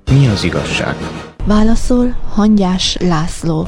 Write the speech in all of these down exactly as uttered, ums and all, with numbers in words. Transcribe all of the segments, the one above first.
Mi az igazság? Válaszol Hangyás László.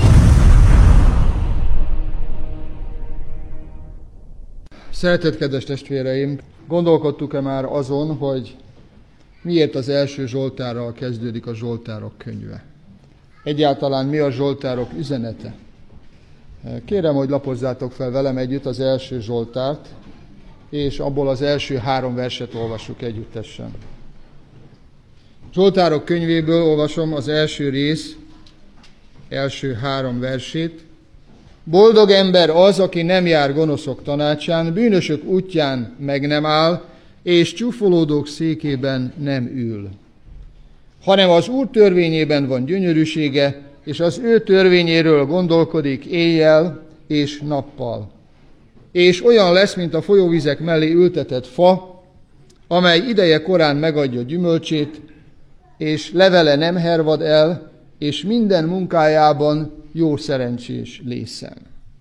Szeretett kedves testvéreim, gondolkodtuk-e már azon, hogy miért az első Zsoltárral kezdődik a Zsoltárok könyve? Egyáltalán mi a Zsoltárok üzenete? Kérem, hogy lapozzátok fel velem együtt az első Zsoltárt, és abból az első három verset olvassuk együttesen. Zsoltárok könyvéből olvasom az első rész, első három versét. Boldog ember az, aki nem jár gonoszok tanácsán, bűnösök útján meg nem áll, és csúfolódók székében nem ül. Hanem az Úr törvényében van gyönyörűsége, és az ő törvényéről gondolkodik éjjel és nappal. És olyan lesz, mint a folyóvizek mellé ültetett fa, amely ideje korán megadja gyümölcsét, és levele nem hervad el, és minden munkájában jó szerencsés lészen.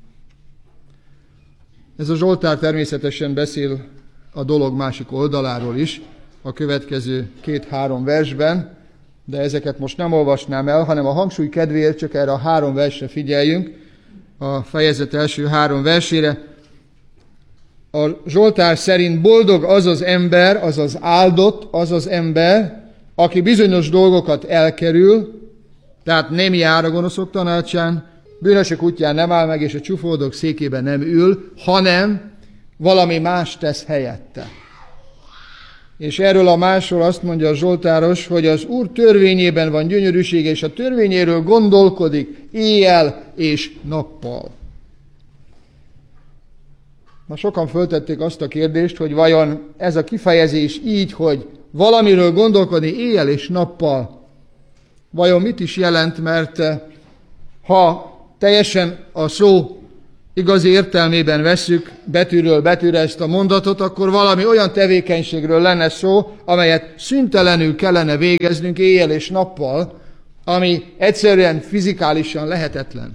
Ez a Zsoltár természetesen beszél a dolog másik oldaláról is, a következő két-három versben, de ezeket most nem olvasnám el, hanem a hangsúly kedvéért csak erre a három versre figyeljünk, a fejezet első három versére. A Zsoltár szerint boldog az az ember, az az áldott, az az ember, aki bizonyos dolgokat elkerül, tehát nem jár a gonoszok tanácsán, bűnösök útján nem áll meg, és a csúfolódók székében nem ül, hanem valami más tesz helyette. És erről a másról azt mondja a Zsoltáros, hogy az Úr törvényében van gyönyörűsége, és a törvényéről gondolkodik éjjel és nappal. Na, sokan föltették azt a kérdést, hogy vajon ez a kifejezés így, hogy valamiről gondolkodni éjjel és nappal, vajon mit is jelent, mert ha teljesen a szó igazi értelmében vesszük betűről betűre ezt a mondatot, akkor valami olyan tevékenységről lenne szó, amelyet szüntelenül kellene végeznünk éjjel és nappal, ami egyszerűen fizikálisan lehetetlen.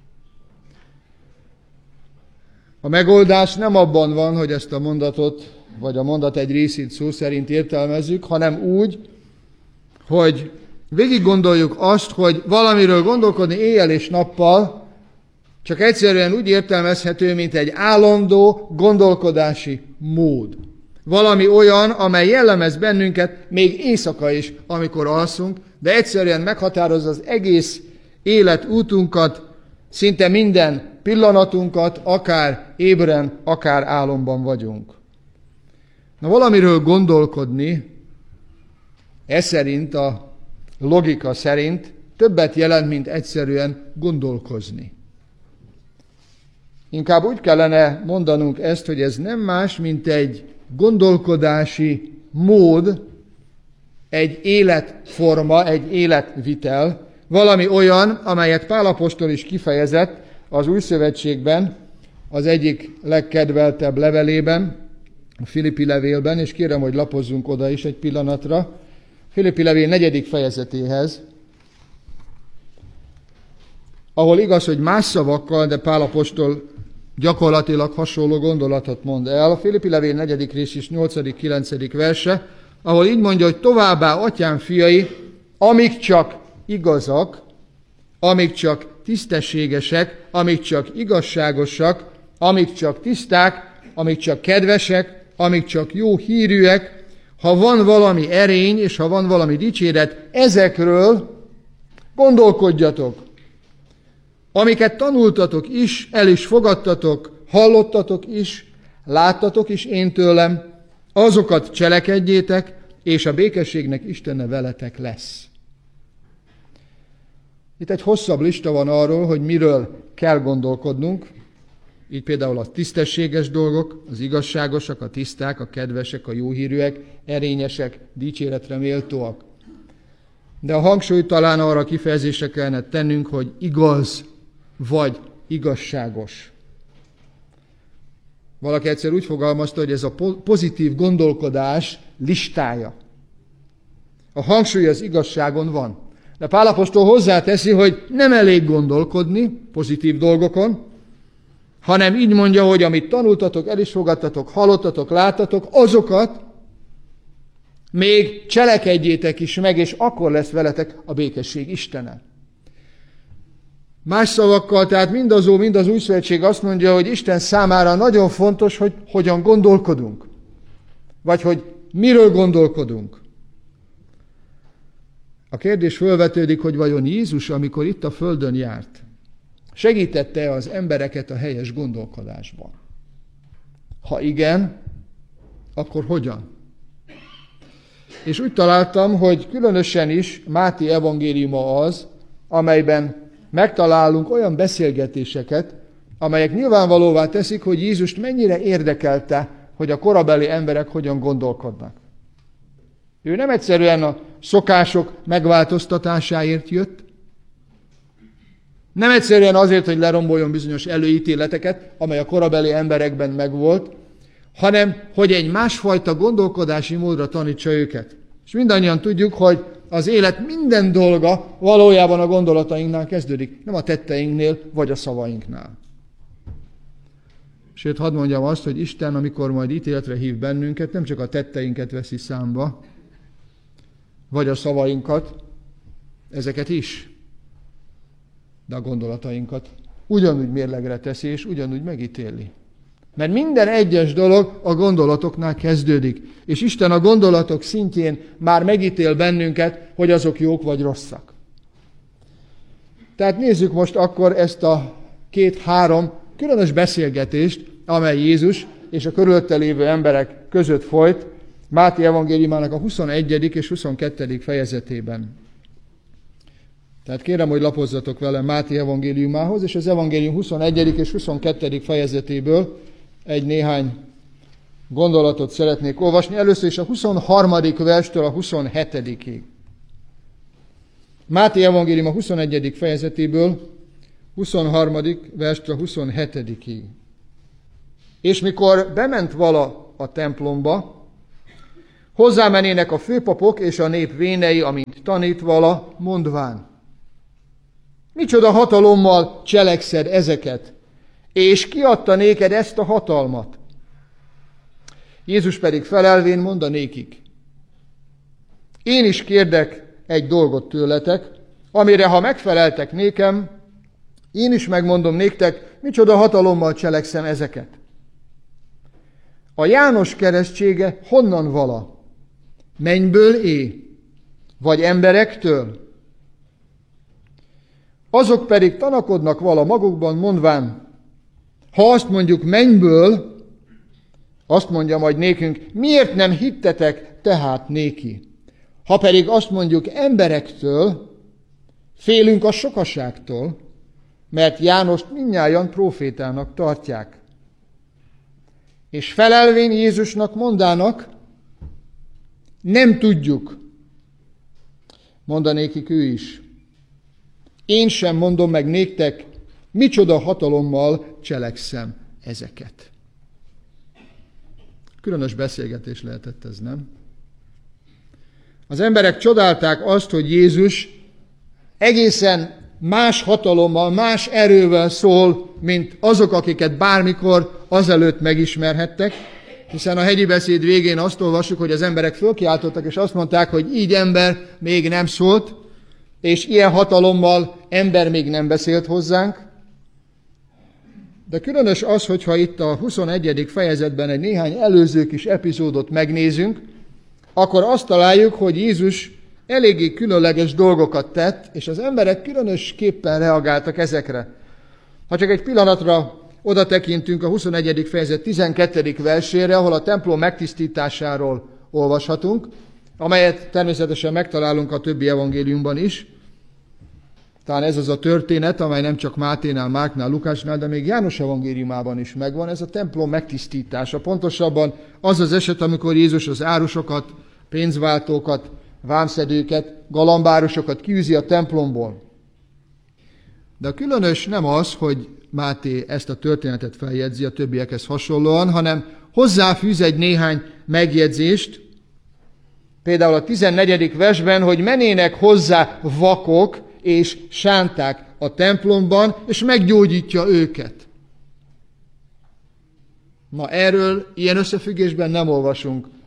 A megoldás nem abban van, hogy ezt a mondatot, vagy a mondat egy részét szó szerint értelmezzük, hanem úgy, hogy végig gondoljuk azt, hogy valamiről gondolkodni éjjel és nappal csak egyszerűen úgy értelmezhető, mint egy állandó gondolkodási mód. Valami olyan, amely jellemez bennünket még éjszaka is, amikor alszunk, de egyszerűen meghatározza az egész életútunkat, szinte minden pillanatunkat, akár ébren, akár álomban vagyunk. Na, valamiről gondolkodni, ez szerint, a logika szerint többet jelent, mint egyszerűen gondolkozni. Inkább úgy kellene mondanunk ezt, hogy ez nem más, mint egy gondolkodási mód, egy életforma, egy életvitel, valami olyan, amelyet Pál apostol is kifejezett az Új Szövetségben, az egyik legkedveltebb levelében, a Filippi levélben, és kérem, hogy lapozzunk oda is egy pillanatra, Filippi levél negyedik fejezetéhez, ahol igaz, hogy más szavakkal, de Pál apostol gyakorlatilag hasonló gondolatot mond el. A Filippi levél negyedik rész is nyolcadik-kilencedik verse, ahol így mondja, hogy továbbá, atyám fiai, amik csak igazak, amik csak tisztességesek, amik csak igazságosak, amik csak tiszták, amik csak kedvesek, amik csak jó hírűek, ha van valami erény, és ha van valami dicséret, ezekről gondolkodjatok. Amiket tanultatok is, el is fogadtatok, hallottatok is, láttatok is én tőlem, azokat cselekedjétek, és a békességnek Istene veletek lesz. Itt egy hosszabb lista van arról, hogy miről kell gondolkodnunk, így például a tisztességes dolgok, az igazságosak, a tiszták, a kedvesek, a jóhírűek, erényesek, dicséretre méltóak. De a hangsúlyt talán arra a kifejezésre kellene tennünk, hogy igaz vagy igazságos. Valaki egyszer úgy fogalmazta, hogy ez a pozitív gondolkodás listája. A hangsúly az igazságon van. De Pál apostol hozzáteszi, hogy nem elég gondolkodni pozitív dolgokon, hanem így mondja, hogy amit tanultatok, el is fogadtatok, hallottatok, láttatok, azokat még cselekedjétek is meg, és akkor lesz veletek a békesség Istene. Más szavakkal, tehát mind az Ó, mind az Új Szövetség azt mondja, hogy Isten számára nagyon fontos, hogy hogyan gondolkodunk. Vagy hogy miről gondolkodunk. A kérdés fölvetődik, hogy vajon Jézus, amikor itt a földön járt, segítette az embereket a helyes gondolkodásban? Ha igen, akkor hogyan? És úgy találtam, hogy különösen is Máté evangéliuma az, amelyben megtalálunk olyan beszélgetéseket, amelyek nyilvánvalóvá teszik, hogy Jézust mennyire érdekelte, hogy a korabeli emberek hogyan gondolkodnak. Ő nem egyszerűen a szokások megváltoztatásáért jött, nem egyszerűen azért, hogy leromboljon bizonyos előítéleteket, amely a korabeli emberekben megvolt, hanem hogy egy másfajta gondolkodási módra tanítsa őket. És mindannyian tudjuk, hogy az élet minden dolga valójában a gondolatainknál kezdődik, nem a tetteinknél vagy a szavainknál. Sőt, hadd mondjam azt, hogy Isten, amikor majd ítéletre hív bennünket, nem csak a tetteinket veszi számba, vagy a szavainkat, ezeket is, de a gondolatainkat ugyanúgy mérlegre teszi, és ugyanúgy megítéli. Mert minden egyes dolog a gondolatoknál kezdődik, és Isten a gondolatok szintjén már megítél bennünket, hogy azok jók vagy rosszak. Tehát nézzük most akkor ezt a két-három különös beszélgetést, amely Jézus és a körülötte lévő emberek között folyt, Máté evangéliumának a huszonegyedik és huszonkettedik fejezetében. Tehát kérem, hogy lapozzatok velem Máté evangéliumához, és az evangélium huszonegyedik és huszonkettedik fejezetéből egy néhány gondolatot szeretnék olvasni. Először is a huszonharmadik verstől a huszonhetedikig. Máté evangélium a huszonegyedik fejezetéből huszonharmadik verstől a huszonhetedikig. És mikor bement vala a templomba, hozzámenének a főpapok és a nép vénei, amint tanít vala, mondván: micsoda hatalommal cselekszed ezeket, és ki adta néked ezt a hatalmat? Jézus pedig felelvén mondta nékik: én is kérdek egy dolgot tőletek, amire ha megfeleltek nékem, én is megmondom néktek, micsoda hatalommal cselekszem ezeket. A János keresztsége honnan vala? Mennyből é? Vagy emberektől? Azok pedig tanakodnak vala magukban, mondván: ha azt mondjuk mennyből, azt mondja majd nékünk, miért nem hittetek tehát néki? Ha pedig azt mondjuk emberektől, félünk a sokaságtól, mert Jánost mindnyájan prófétának tartják. És felelvén Jézusnak mondának: nem tudjuk. Mondanékik ő is: én sem mondom meg néktek, micsoda hatalommal cselekszem ezeket. Különös beszélgetés lehetett ez, nem? Az emberek csodálták azt, hogy Jézus egészen más hatalommal, más erővel szól, mint azok, akiket bármikor azelőtt megismerhettek, hiszen a hegyi beszéd végén azt olvassuk, hogy az emberek fölkiáltottak, és azt mondták, hogy így ember még nem szólt, és ilyen hatalommal ember még nem beszélt hozzánk. De különös az, hogyha itt a huszonegyedik fejezetben egy néhány előző kis epizódot megnézünk, akkor azt találjuk, hogy Jézus eléggé különleges dolgokat tett, és az emberek különösképpen reagáltak ezekre. Ha csak egy pillanatra oda tekintünk a huszonegyedik fejezet tizenkettedik versére, ahol a templom megtisztításáról olvashatunk, amelyet természetesen megtalálunk a többi evangéliumban is. Talán ez az a történet, amely nem csak Máténál, Márknál, Lukácsnál, de még János evangéliumában is megvan, ez a templom megtisztítása. Pontosabban az az eset, amikor Jézus az árusokat, pénzváltókat, vámszedőket, galambárosokat kiűzi a templomból. De a különös nem az, hogy Máté ezt a történetet feljegyzi a többiekhez hasonlóan, hanem hozzáfűz egy néhány megjegyzést, például a tizennegyedik versben, hogy menének hozzá vakok és sánták a templomban, és meggyógyítja őket. Na erről ilyen összefüggésben nem olvasunk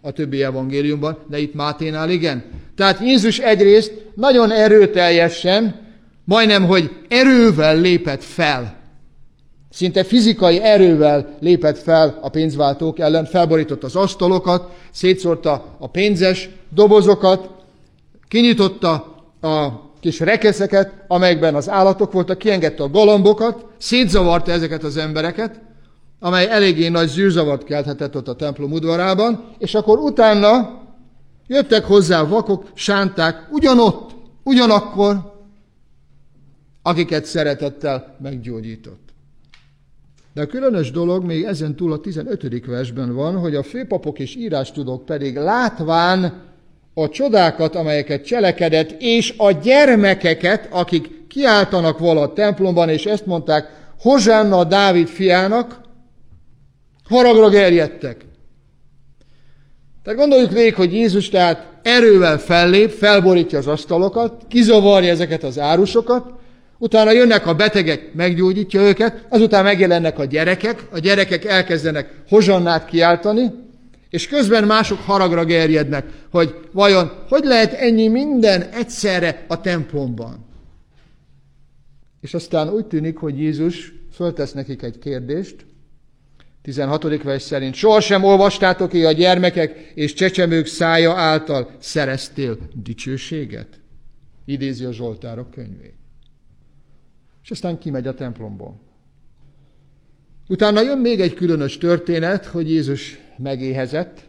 a többi evangéliumban, de itt Máténál igen. Tehát Jézus egyrészt nagyon erőteljesen, majdnem, hogy erővel lépett fel. Szinte fizikai erővel lépett fel a pénzváltók ellen, felborította az asztalokat, szétszórta a pénzes dobozokat, kinyitotta a kis rekeszeket, amelyekben az állatok voltak, kiengedte a galambokat, szétzavarta ezeket az embereket, amely eléggé nagy zűrzavart kelthetett ott a templom udvarában, és akkor utána jöttek hozzá vakok, sánták, ugyanott, ugyanakkor, akiket szeretettel meggyógyított. De a különös dolog még ezen túl a tizenötödik versben van, hogy a főpapok és írástudók pedig látván a csodákat, amelyeket cselekedett, és a gyermekeket, akik kiáltanak vala a templomban, és ezt mondták, Hozsánna Dávid fiának, haragra gerjedtek. Tehát gondoljuk végig, hogy Jézus tehát erővel fellép, felborítja az asztalokat, kizavarja ezeket az árusokat, utána jönnek a betegek, meggyógyítja őket, azután megjelennek a gyerekek, a gyerekek elkezdenek hozsannát kiáltani, és közben mások haragra gerjednek, hogy vajon hogy lehet ennyi minden egyszerre a templomban. És aztán úgy tűnik, hogy Jézus föltesz nekik egy kérdést, tizenhatodik vers szerint, sohasem olvastátok-e a gyermekek és csecsemők szája által szereztél dicsőséget? Idézi a Zsoltárok könyvét. És aztán kimegy a templomból. Utána jön még egy különös történet, hogy Jézus megéhezett,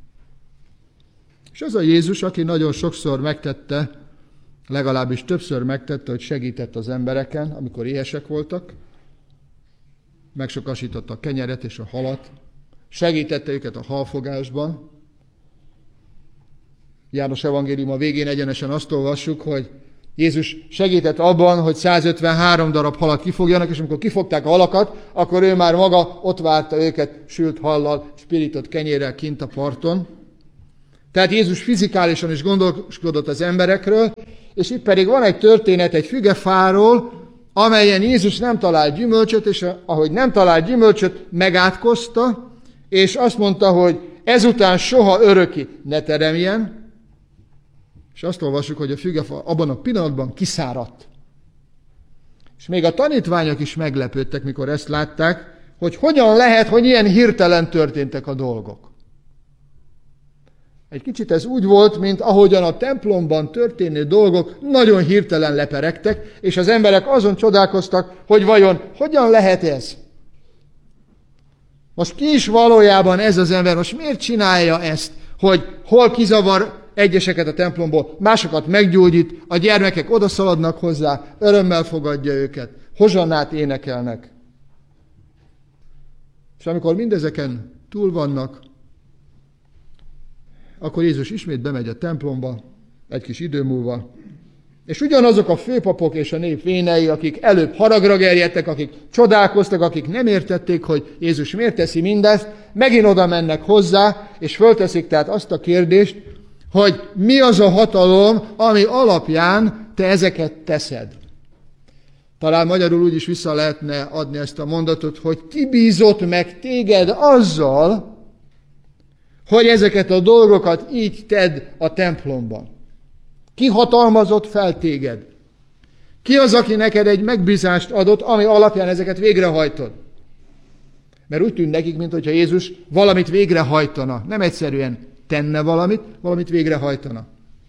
és az a Jézus, aki nagyon sokszor megtette, legalábbis többször megtette, hogy segített az embereken, amikor éhesek voltak, megsokasította a kenyeret és a halat, segítette őket a halfogásban. János evangélium a végén egyenesen azt olvassuk, hogy Jézus segített abban, hogy százötvenhárom darab halat kifogjanak, és amikor kifogták a halakat, akkor ő már maga ott várta őket sült hallal, spirított kenyérrel kint a parton. Tehát Jézus fizikálisan is gondoskodott az emberekről, és itt pedig van egy történet egy fügefáról, amelyen Jézus nem talált gyümölcsöt, és ahogy nem talált gyümölcsöt, megátkozta, és azt mondta, hogy ezután soha öröki ne teremjen, és azt olvassuk, hogy a fügefa abban a pillanatban kiszáradt. És még a tanítványok is meglepődtek, mikor ezt látták, hogy hogyan lehet, hogy ilyen hirtelen történtek a dolgok. Egy kicsit ez úgy volt, mint ahogyan a templomban történő dolgok nagyon hirtelen leperegtek, és az emberek azon csodálkoztak, hogy vajon hogyan lehet ez? Most ki is valójában ez az ember, most miért csinálja ezt, hogy hol kizavar egyeseket a templomból, másokat meggyógyít, a gyermekek odaszaladnak hozzá, örömmel fogadja őket, hozsannát énekelnek. És amikor mindezeken túl vannak, akkor Jézus ismét bemegy a templomba, egy kis idő múlva, és ugyanazok a főpapok és a nép vénei, akik előbb haragra gerjedtek, akik csodálkoztak, akik nem értették, hogy Jézus miért teszi mindezt, megint oda mennek hozzá, és fölteszik tehát azt a kérdést, hogy mi az a hatalom, ami alapján te ezeket teszed. Talán magyarul úgy is vissza lehetne adni ezt a mondatot, hogy ki bízott meg téged azzal, hogy ezeket a dolgokat így tedd a templomban. Ki hatalmazott fel téged? Ki az, aki neked egy megbízást adott, ami alapján ezeket végrehajtod? Mert úgy tűnt nekik, mintha Jézus valamit végrehajtana. Nem egyszerűen tenne valamit, valamit végrehajtana.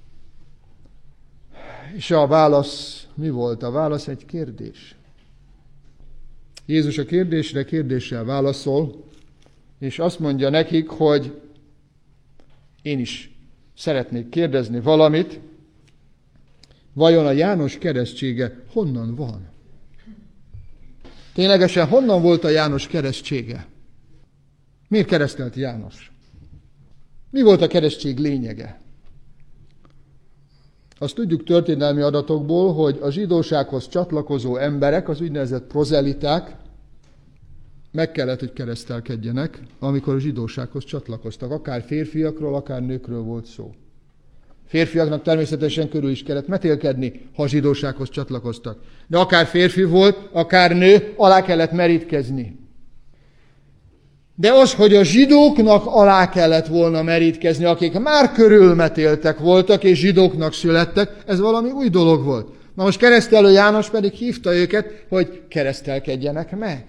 És a válasz mi volt? A válasz egy kérdés. Jézus a kérdésre kérdéssel válaszol, és azt mondja nekik, hogy én is szeretnék kérdezni valamit, vajon a János keresztsége honnan van? Ténylegesen honnan volt a János keresztsége? Miért keresztelt János? Mi volt a keresztség lényege? Azt tudjuk történelmi adatokból, hogy a zsidósághoz csatlakozó emberek, az úgynevezett prozeliták, meg kellett, hogy keresztelkedjenek, amikor a zsidósághoz csatlakoztak. Akár férfiakról, akár nőkről volt szó. Férfiaknak természetesen körül is kellett metélkedni, ha a zsidósághoz csatlakoztak. De akár férfi volt, akár nő, alá kellett merítkezni. De az, hogy a zsidóknak alá kellett volna merítkezni, akik már körülmetéltek voltak, és zsidóknak születtek, ez valami új dolog volt. Na most keresztelő János pedig hívta őket, hogy keresztelkedjenek meg.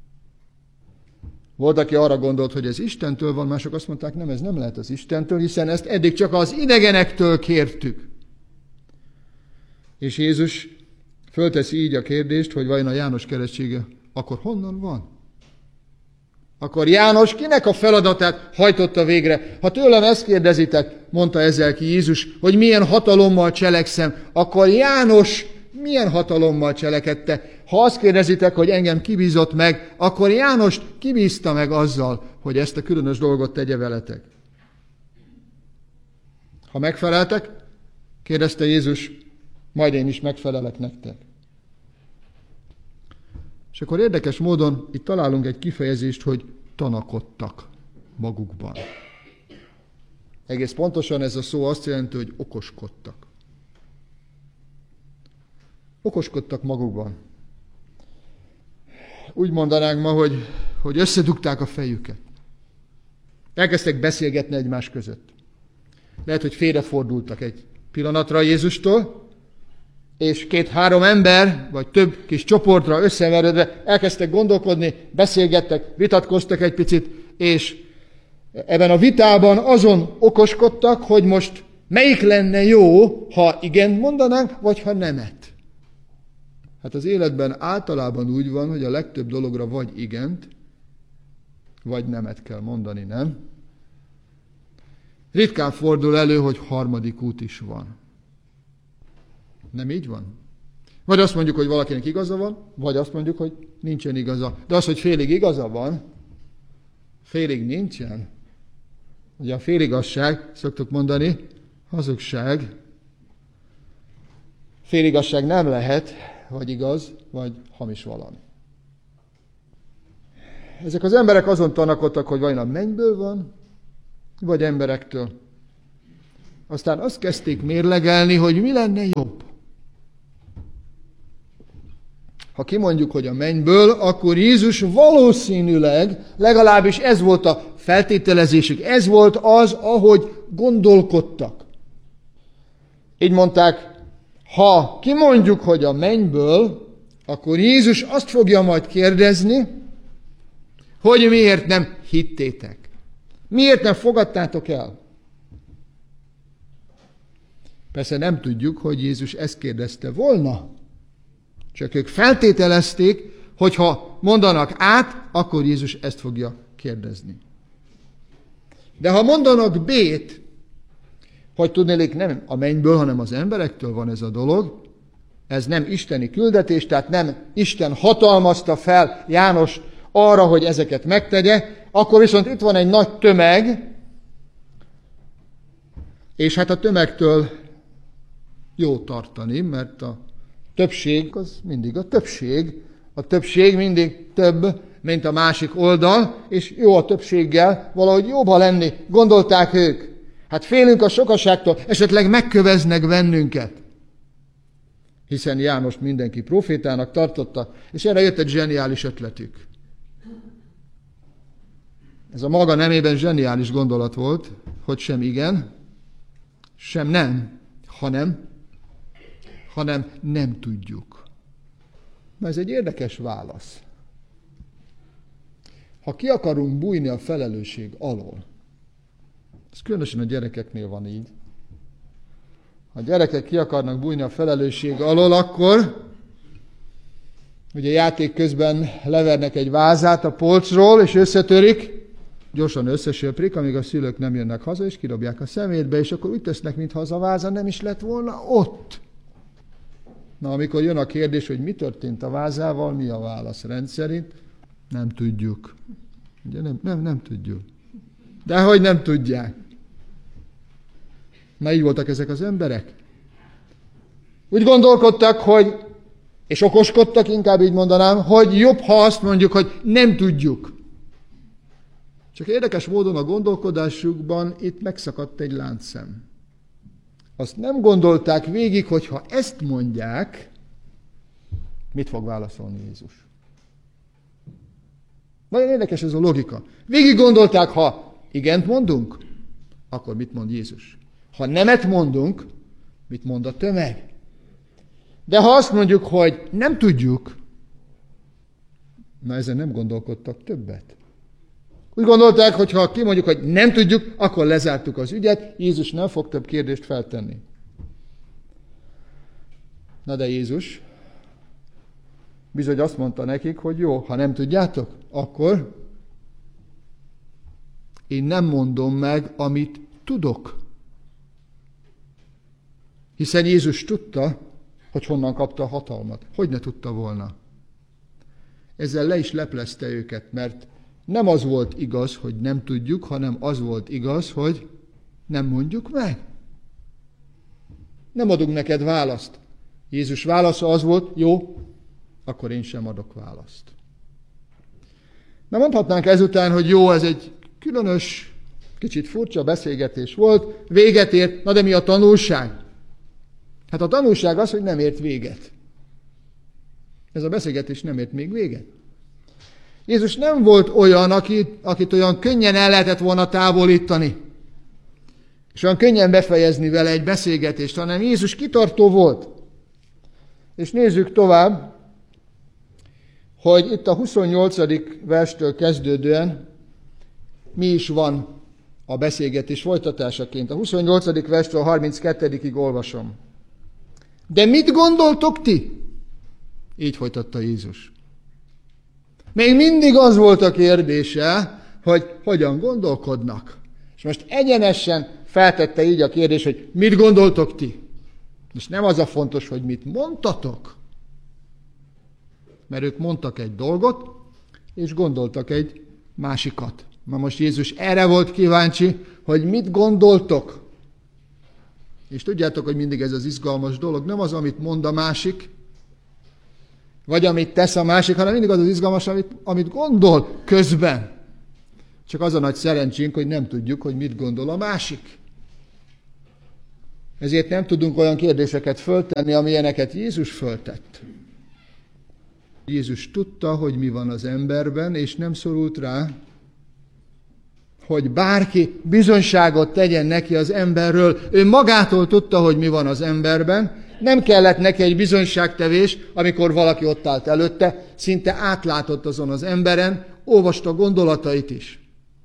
Volt, aki arra gondolt, hogy ez Istentől van, mások azt mondták, nem, ez nem lehet az Istentől, hiszen ezt eddig csak az idegenektől kértük. És Jézus fölteszi így a kérdést, hogy vajon a János keresztsége akkor honnan van? Akkor János kinek a feladatát hajtotta végre? Ha tőlem ezt kérdezitek, mondta ezzel ki Jézus, hogy milyen hatalommal cselekszem, akkor János milyen hatalommal cselekedte? Ha azt kérdezitek, hogy engem kibízott meg, akkor János kibízta meg azzal, hogy ezt a különös dolgot tegye veletek. Ha megfeleltek, kérdezte Jézus, majd én is megfelelek nektek. És akkor érdekes módon itt találunk egy kifejezést, hogy tanakodtak magukban. Egész pontosan ez a szó azt jelenti, hogy okoskodtak. Okoskodtak magukban. Úgy mondanánk ma, hogy, hogy összedugták a fejüket. Elkezdtek beszélgetni egymás között. Lehet, hogy félrefordultak egy pillanatra Jézustól, és két-három ember, vagy több kis csoportra összeveredve elkezdtek gondolkodni, beszélgettek, vitatkoztak egy picit, és ebben a vitában azon okoskodtak, hogy most melyik lenne jó, ha igen mondanánk, vagy ha nemet. Hát az életben általában úgy van, hogy a legtöbb dologra vagy igent, vagy nemet kell mondani, nem? Ritkán fordul elő, hogy harmadik út is van. Nem így van? Vagy azt mondjuk, hogy valakinek igaza van, vagy azt mondjuk, hogy nincsen igaza. De az, hogy félig igaza van, félig nincsen. Ugye a féligasság, szoktuk mondani, hazugság. Féligasság nem lehet, vagy igaz, vagy hamis valami. Ezek az emberek azon tanakodtak, hogy vajon a mennyből van, vagy emberektől. Aztán azt kezdték mérlegelni, hogy mi lenne jobb. Ha kimondjuk, hogy a mennyből, akkor Jézus valószínűleg, legalábbis ez volt a feltételezésük, ez volt az, ahogy gondolkodtak. Így mondták, ha kimondjuk, hogy a mennyből, akkor Jézus azt fogja majd kérdezni, hogy miért nem hittétek. Miért nem fogadtátok el? Persze nem tudjuk, hogy Jézus ezt kérdezte volna. Csak ők feltételezték, hogy ha mondanak át, akkor Jézus ezt fogja kérdezni. De ha mondanak B-t, hogy tudnélik nem a mennyből, hanem az emberektől van ez a dolog, ez nem isteni küldetés, tehát nem Isten hatalmazta fel János arra, hogy ezeket megtegye, akkor viszont itt van egy nagy tömeg, és hát a tömegtől jó tartani, mert a többség az mindig a többség. A többség mindig több, mint a másik oldal, és jó a többséggel valahogy jóba lenni, gondolták ők. Hát félünk a sokaságtól, esetleg megköveznek bennünket. Hiszen János mindenki profétának tartotta, és erre jött egy zseniális ötletük. Ez a maga nemében zseniális gondolat volt, hogy sem igen, sem nem, hanem, hanem nem tudjuk. Na ez egy érdekes válasz. Ha ki akarunk bújni a felelősség alól, ez különösen a gyerekeknél van így. Ha a gyerekek ki akarnak bújni a felelősség alól, akkor ugye játék közben levernek egy vázát a polcról, és összetörik, gyorsan összesöprik, amíg a szülők nem jönnek haza, és kirobják a szemétbe, és akkor úgy tesznek, mintha az a váza nem is lett volna ott. Na, amikor jön a kérdés, hogy mi történt a vázával, mi a válasz rendszerint, nem tudjuk. Ugye nem, nem, nem tudjuk. De hogy nem tudják? Na, így voltak ezek az emberek. Úgy gondolkodtak, hogy, és okoskodtak, inkább így mondanám, hogy jobb, ha azt mondjuk, hogy nem tudjuk. Csak érdekes módon a gondolkodásukban itt megszakadt egy láncszem. Azt nem gondolták végig, hogy ha ezt mondják, mit fog válaszolni Jézus. Nagyon érdekes ez a logika. Végig gondolták, ha igent mondunk, akkor mit mond Jézus? Ha nemet mondunk, mit mond a tömeg? De ha azt mondjuk, hogy nem tudjuk, na ezen nem gondolkodtak többet. Úgy gondolták, hogy ha kimondjuk, hogy nem tudjuk, akkor lezártuk az ügyet, Jézus nem fog több kérdést feltenni. Na de Jézus bizony azt mondta nekik, hogy jó, ha nem tudjátok, akkor én nem mondom meg, amit tudok. Hiszen Jézus tudta, hogy honnan kapta a hatalmat. Hogy ne tudta volna? Ezzel le is leplezte őket, mert nem az volt igaz, hogy nem tudjuk, hanem az volt igaz, hogy nem mondjuk meg. Nem adunk neked választ. Jézus válasza az volt, jó, akkor én sem adok választ. Na mondhatnánk ezután, hogy jó, ez egy különös, kicsit furcsa beszélgetés volt, véget ért, na de mi a tanulság? Hát a tanulság az, hogy nem ért véget. Ez a beszélgetés nem ért még véget. Jézus nem volt olyan, akit, akit olyan könnyen el lehetett volna távolítani, és olyan könnyen befejezni vele egy beszélgetést, hanem Jézus kitartó volt. És nézzük tovább, hogy itt a huszonnyolcadik verstől kezdődően mi is van a beszélgetés folytatásaként. A huszonnyolcadik verstől a harminckettőig olvasom. De mit gondoltok ti? Így folytatta Jézus. Még mindig az volt a kérdése, hogy hogyan gondolkodnak. És most egyenesen feltette így a kérdés, hogy mit gondoltok ti? És nem az a fontos, hogy mit mondtatok, mert ők mondtak egy dolgot, és gondoltak egy másikat. Na most Jézus erre volt kíváncsi, hogy mit gondoltok. És tudjátok, hogy mindig ez az izgalmas dolog, nem az, amit mond a másik, vagy amit tesz a másik, hanem mindig az az izgalmas, amit, amit gondol közben. Csak az a nagy szerencsénk, hogy nem tudjuk, hogy mit gondol a másik. Ezért nem tudunk olyan kérdéseket föltenni, amilyeneket Jézus föltett. Jézus tudta, hogy mi van az emberben, és nem szorult rá, hogy bárki bizonyságot tegyen neki az emberről. Ő magától tudta, hogy mi van az emberben. Nem kellett neki egy bizonyságtevés, amikor valaki ott állt előtte, szinte átlátott azon az emberen, olvasta gondolatait is.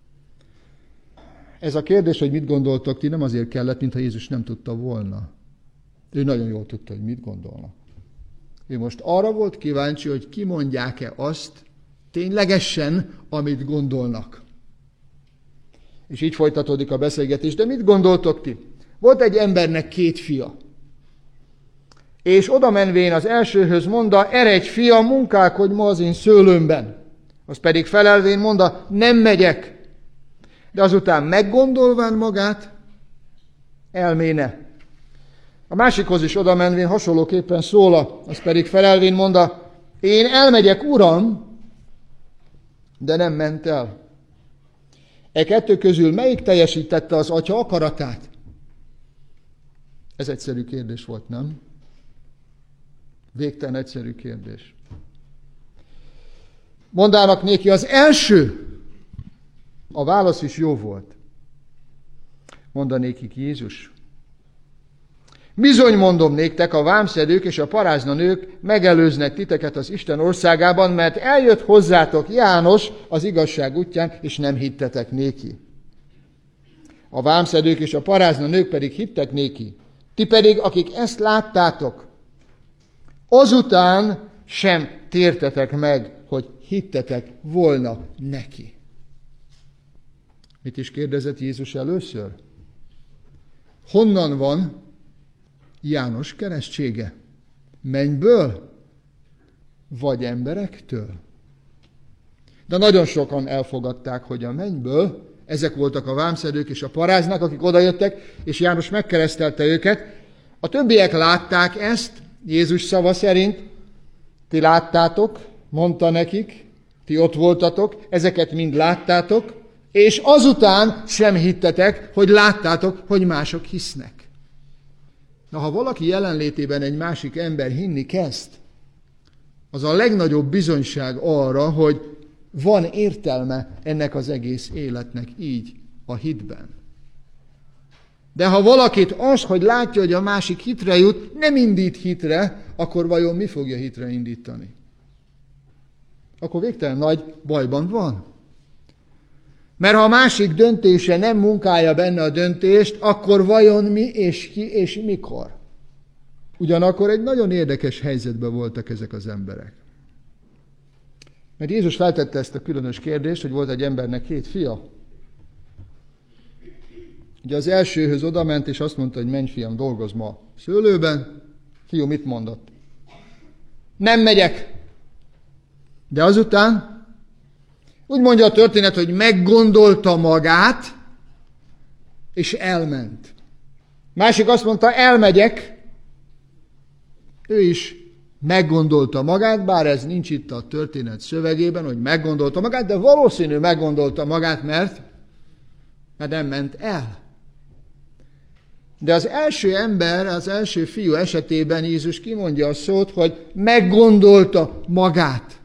Ez a kérdés, hogy mit gondoltok ti, nem azért kellett, mintha Jézus nem tudta volna. Ő nagyon jól tudta, hogy mit gondolnak. Ő most arra volt kíváncsi, hogy kimondják-e azt ténylegesen, amit gondolnak. És így folytatódik a beszélgetés. De mit gondoltok ti? Volt egy embernek két fia. És oda menvén az elsőhöz mondta, eredj fiam, munkálkodj ma az én szőlőmben. Az pedig felelvén mondta, nem megyek. De azután meggondolván magát, elméne. A másikhoz is oda menvén hasonlóképpen szóla, az pedig felelvén mondta, én elmegyek, uram, de nem ment el. E kettő közül melyik teljesítette az atya akaratát? Ez egyszerű kérdés volt, nem? Végtelen egyszerű kérdés. Mondának néki, az első. A válasz is jó volt. Mondanékik Jézus. Bizony mondom néktek, a vámszedők és a paráznanők megelőznek titeket az Isten országában, mert eljött hozzátok János az igazság útján, és nem hittetek néki. A vámszedők és a paráznanők pedig hittek néki. Ti pedig, akik ezt láttátok, azután sem tértetek meg, hogy hittetek volna neki. Mit is kérdezett Jézus először? Honnan van János keresztsége? Mennyből? Vagy emberektől? De nagyon sokan elfogadták, hogy a mennyből, ezek voltak a vámszedők és a paráznak, akik odajöttek, és János megkeresztelte őket. A többiek látták ezt, Jézus szava szerint, ti láttátok, mondta nekik, ti ott voltatok, ezeket mind láttátok, és azután sem hittetek, hogy láttátok, hogy mások hisznek. Na, ha valaki jelenlétében egy másik ember hinni kezd, az a legnagyobb bizonyság arra, hogy van értelme ennek az egész életnek így a hitben. De ha valakit az, hogy látja, hogy a másik hitre jut, nem indít hitre, akkor vajon mi fogja hitre indítani? Akkor végtelen nagy bajban van. Mert ha a másik döntése nem munkálja benne a döntést, akkor vajon mi és ki és mikor? Ugyanakkor egy nagyon érdekes helyzetben voltak ezek az emberek. Mert Jézus feltette ezt a különös kérdést, hogy volt egy embernek hét fia. Ugye az elsőhöz odament, és azt mondta, hogy menj fiam, dolgozz ma a szőlőben. Fiú mit mondott? Nem megyek. De azután úgy mondja a történet, hogy meggondolta magát, és elment. Másik azt mondta, elmegyek. Ő is meggondolta magát, bár ez nincs itt a történet szövegében, hogy meggondolta magát, de valószínű meggondolta magát, mert, mert nem ment el. De az első ember, az első fiú esetében Jézus kimondja a szót, hogy meggondolta magát.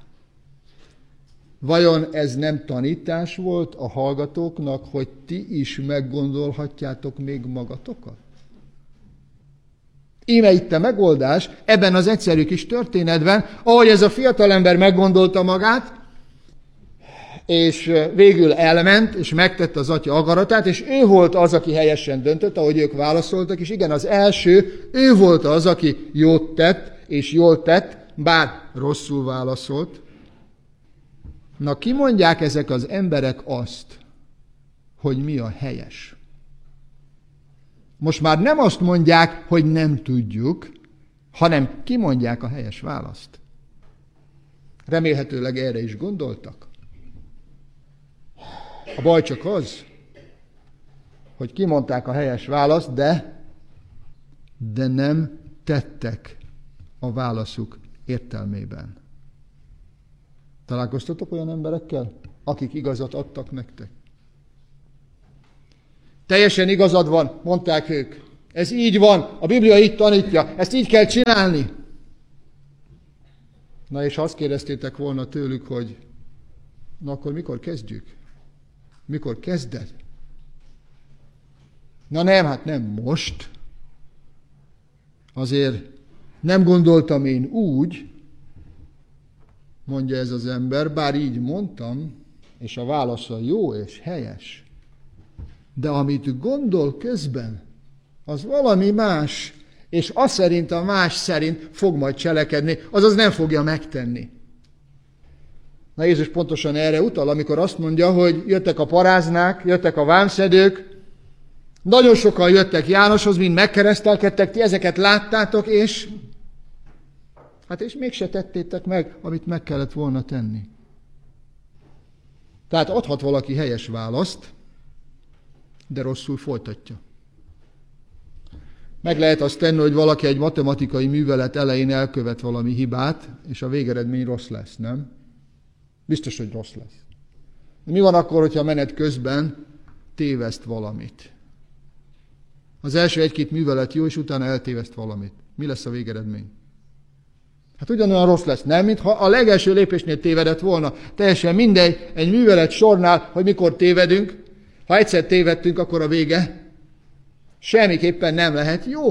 Vajon ez nem tanítás volt a hallgatóknak, hogy ti is meggondolhatjátok még magatokat? Íme itt a megoldás ebben az egyszerű kis történetben, ahogy ez a fiatalember meggondolta magát, és végül elment, és megtette az atya akaratát, és ő volt az, aki helyesen döntött, ahogy ők válaszoltak, és igen, az első, ő volt az, aki jót tett, és jól tett, bár rosszul válaszolt. Na, ki mondják ezek az emberek azt, hogy mi a helyes? Most már nem azt mondják, hogy nem tudjuk, hanem kimondják a helyes választ. Remélhetőleg erre is gondoltak. A baj csak az, hogy kimondták a helyes választ, de, de nem tettek a válaszuk értelmében. Találkoztatok olyan emberekkel, akik igazat adtak nektek? Teljesen igazad van, mondták ők. Ez így van, a Biblia így tanítja, ezt így kell csinálni. Na és azt kérdeztétek volna tőlük, hogy na akkor mikor kezdjük? Mikor kezded? Na nem, hát nem most. Azért nem gondoltam én úgy, mondja ez az ember, bár így mondtam, és a válasza jó és helyes. De amit gondol közben, az valami más, és az szerint a más szerint fog majd cselekedni, azaz nem fogja megtenni. Na Jézus pontosan erre utal, amikor azt mondja, hogy jöttek a paráznák, jöttek a vámszedők, nagyon sokan jöttek Jánoshoz, mind megkeresztelkedtek, ti ezeket láttátok, és hát és mégse tettétek meg, amit meg kellett volna tenni. Tehát adhat valaki helyes választ, de rosszul folytatja. Meg lehet azt tenni, hogy valaki egy matematikai művelet elején elkövet valami hibát, és a végeredmény rossz lesz, nem? Biztos, hogy rossz lesz. Mi van akkor, hogyha menet közben téveszt valamit? Az első egy-két művelet jó, és utána eltéveszt valamit. Mi lesz a végeredmény? Hát ugyanolyan rossz lesz, nem? Mintha a legelső lépésnél tévedett volna. Teljesen mindegy, egy művelet sornál, hogy mikor tévedünk. Ha egyszer tévedtünk, akkor a vége semmiképpen nem lehet jó.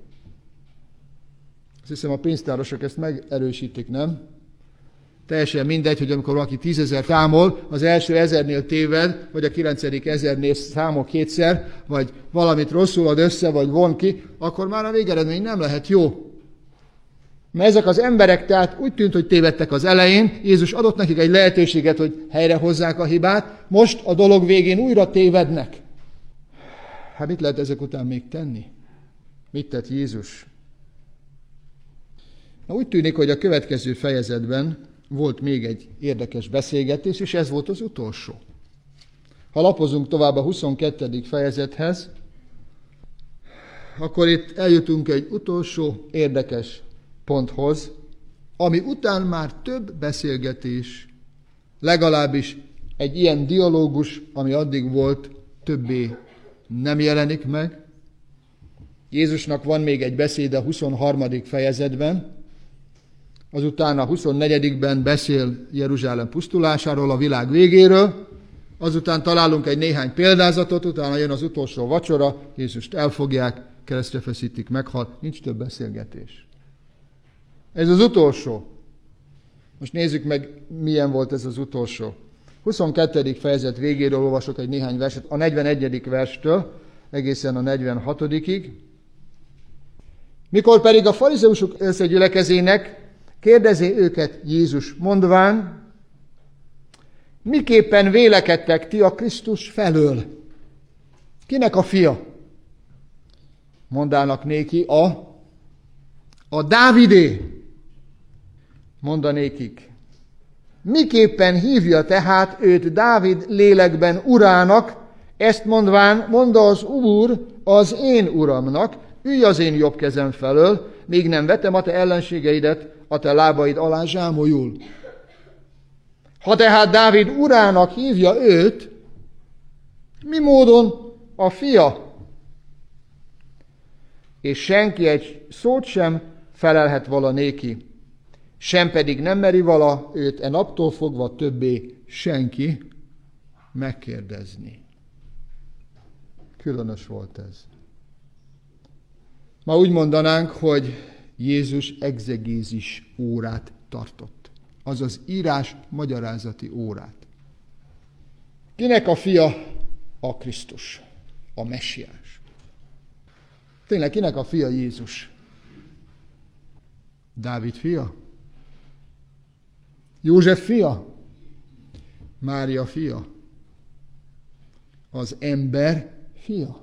Azt hiszem, a pénztárosok ezt megerősítik, nem? Teljesen mindegy, hogy amikor valaki tízezer számol, az első ezernél téved, vagy a kilencedik ezernél számol kétszer, vagy valamit rosszul ad össze, vagy von ki, akkor már a végeredmény nem lehet jó. Mert ezek az emberek tehát úgy tűnt, hogy tévedtek az elején, Jézus adott nekik egy lehetőséget, hogy helyrehozzák a hibát, most a dolog végén újra tévednek. Hát mit lehet ezek után még tenni? Mit tett Jézus? Na, úgy tűnik, hogy a következő fejezetben volt még egy érdekes beszélgetés, és ez volt az utolsó. Ha lapozunk tovább a huszonkettedik fejezethez, akkor itt eljutunk egy utolsó érdekes ponthoz, ami után már több beszélgetés, legalábbis egy ilyen dialógus, ami addig volt, többé nem jelenik meg. Jézusnak van még egy beszéde a huszonharmadik fejezetben, azután a huszonnegyedikben beszél Jeruzsálem pusztulásáról, a világ végéről, azután találunk egy néhány példázatot, utána jön az utolsó vacsora, Jézust elfogják, keresztre feszítik, meghal, nincs több beszélgetés. Ez az utolsó. Most nézzük meg, milyen volt ez az utolsó. huszonkettedik fejezet végéről olvasok egy néhány verset, a negyvenegyedik verstől egészen a negyvenhatodikig. Mikor pedig a farizeusok összegyülekezének, kérdezi őket Jézus mondván, miképpen vélekedtek ti a Krisztus felől? Kinek a fia? Mondának néki, a, a Dávidé. Mondanékik. Miképpen hívja tehát őt Dávid lélekben urának, ezt mondván, mondta az Úr az én uramnak, ülj az én jobb kezem felől, még nem vetem a te ellenségeidet a te lábaid alá zsámolyul. Ha tehát Dávid urának hívja őt, mi módon a fia? És senki egy szót sem felelhet vala néki, sem pedig nem meri vala őt e naptól fogva többé senki megkérdezni. Különös volt ez. Ma úgy mondanánk, hogy Jézus egzegézis órát tartott. Azaz írás magyarázati órát. Kinek a fia? A Krisztus, a messiás. Tényleg kinek a fia Jézus? Dávid fia? József fia? Mária fia? Az ember fia?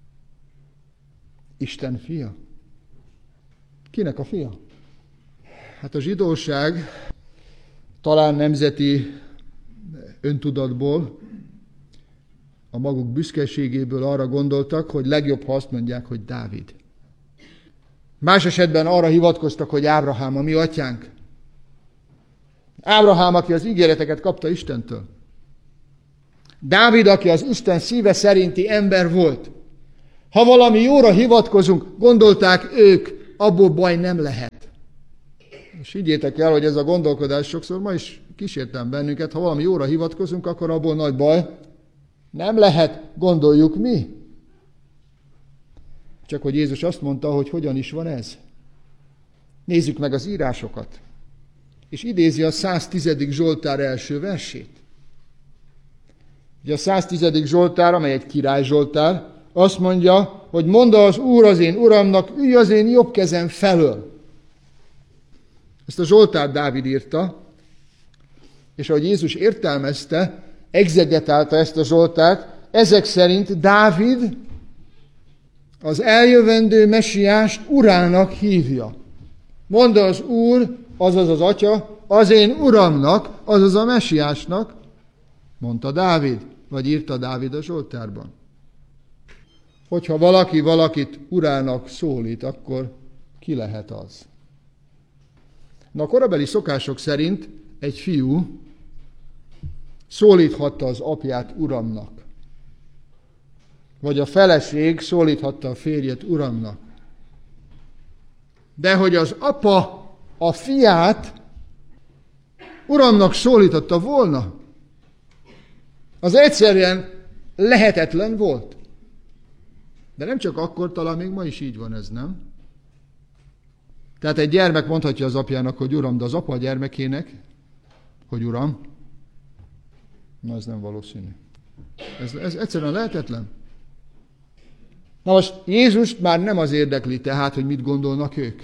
Isten fia? Kinek a fia? Hát a zsidóság talán nemzeti öntudatból, a maguk büszkeségéből arra gondoltak, hogy legjobb, ha azt mondják, hogy Dávid. Más esetben arra hivatkoztak, hogy Ábrahám, a mi atyánk. Ábrahám, aki az ígéreteket kapta Istentől. Dávid, aki az Isten szíve szerinti ember volt. Ha valami jóra hivatkozunk, gondolták ők, abból baj nem lehet. És higgyétek el, hogy ez a gondolkodás sokszor ma is kísértem bennünket, ha valami jóra hivatkozunk, akkor abból nagy baj nem lehet, gondoljuk mi. Csak hogy Jézus azt mondta, hogy hogyan is van ez. Nézzük meg az írásokat. És idézi a száztizedik Zsoltár első versét. Ugye a száztizedik Zsoltár, amely egy király Zsoltár, azt mondja, hogy mondta az Úr az én uramnak, ülj az én jobb kezem felől. Ezt a Zsoltár Dávid írta, és ahogy Jézus értelmezte, egzegetálta ezt a Zsoltárt, ezek szerint Dávid az eljövendő messiást urának hívja. Mondta az Úr, azaz az Atya, az én uramnak, azaz a messiásnak, mondta Dávid, vagy írta Dávid a Zsoltárban. Hogyha valaki valakit urának szólít, akkor ki lehet az? Na, a korabeli szokások szerint egy fiú szólíthatta az apját uramnak. Vagy a feleség szólíthatta a férjet uramnak. De hogy az apa a fiát uramnak szólította volna, az egyszerűen lehetetlen volt. De nem csak akkor, talán még ma is így van ez, nem? Tehát egy gyermek mondhatja az apjának, hogy uram, de az apa a gyermekének, hogy uram, na ez nem valószínű. Ez, ez egyszerűen lehetetlen. Na most Jézust már nem az érdekli tehát, hogy mit gondolnak ők.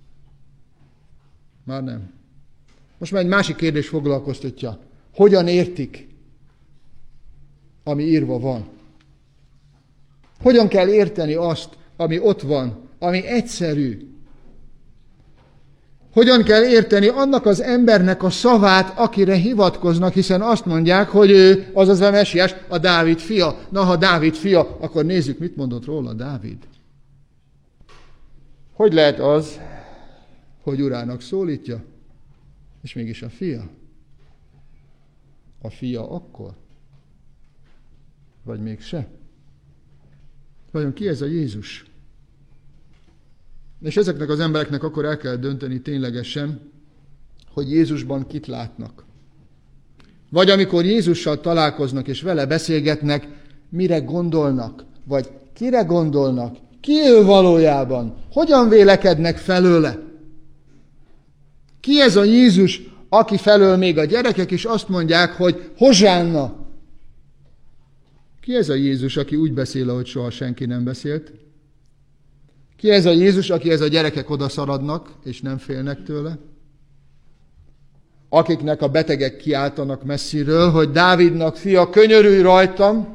Már nem. Most már egy másik kérdés foglalkoztatja. Hogyan értik, ami írva van? Hogyan kell érteni azt, ami ott van, ami egyszerű? Hogyan kell érteni annak az embernek a szavát, akire hivatkoznak, hiszen azt mondják, hogy ő, azaz a messiás, a Dávid fia. Na, ha Dávid fia, akkor nézzük, mit mondott róla Dávid. Hogy lehet az, hogy urának szólítja, és mégis a fia? A fia akkor? Vagy mégse? Vajon ki ez a Jézus? És ezeknek az embereknek akkor el kell dönteni ténylegesen, hogy Jézusban kit látnak. Vagy amikor Jézussal találkoznak és vele beszélgetnek, mire gondolnak, vagy kire gondolnak, ki ő valójában, hogyan vélekednek felőle. Ki ez a Jézus, aki felől még a gyerekek is azt mondják, hogy Hozsánna. Ki ez a Jézus, aki úgy beszél, ahogy soha senki nem beszélt? Ki ez a Jézus, akihez a gyerekek odaszaradnak, és nem félnek tőle? Akiknek a betegek kiáltanak messziről, hogy Dávidnak fia, könyörülj rajtam.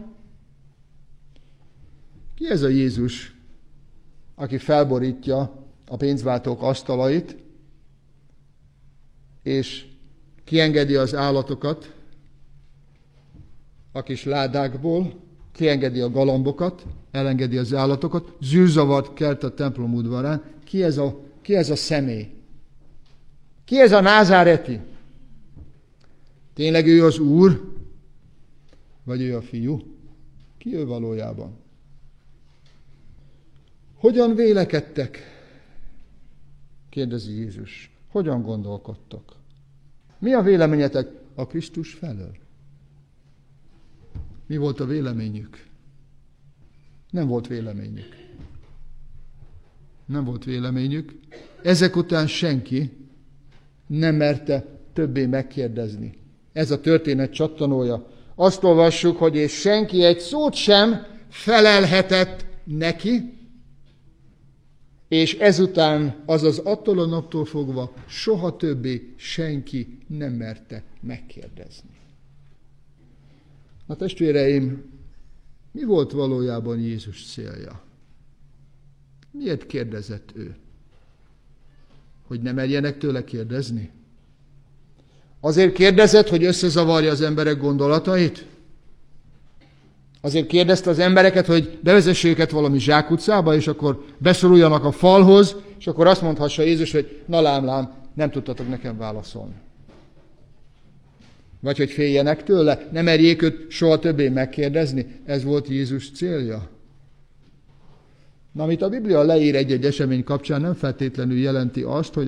Ki ez a Jézus, aki felborítja a pénzváltók asztalait, és kiengedi az állatokat a kis ládákból, kiengedi a galambokat, elengedi az állatokat, zűrzavart kelt a templom udvarán. Ki ez a, ki ez a személy? Ki ez a názáreti? Tényleg ő az Úr? Vagy ő a fiú? Ki ő valójában? Hogyan vélekedtek? Kérdezi Jézus. Hogyan gondolkodtok? Mi a véleményetek a Krisztus felől? Mi volt a véleményük? Nem volt véleményük. Nem volt véleményük. Ezek után senki nem merte többé megkérdezni. Ez a történet csattanója. Azt olvassuk, hogy és senki egy szót sem felelhetett neki, és ezután, azaz attól a naptól fogva soha többé senki nem merte megkérdezni. Na testvéreim, mi volt valójában Jézus célja? Miért kérdezett ő? Hogy ne merjenek tőle kérdezni? Azért kérdezett, hogy összezavarja az emberek gondolatait? Azért kérdezte az embereket, hogy bevezesse őket valami zsákutcába, és akkor beszoruljanak a falhoz, és akkor azt mondhassa Jézus, hogy na lám, lám, nem tudtatok nekem válaszolni. Vagy hogy féljenek tőle, ne merjék őt soha többé megkérdezni. Ez volt Jézus célja. Na, amit a Biblia leír egy-egy esemény kapcsán, nem feltétlenül jelenti azt, hogy